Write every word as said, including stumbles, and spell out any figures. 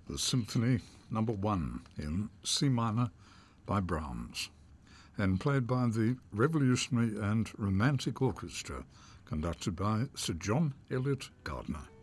the Symphony Number One in C minor by Brahms, and played by the Revolutionary and Romantic Orchestra, conducted by Sir John Eliot Gardiner.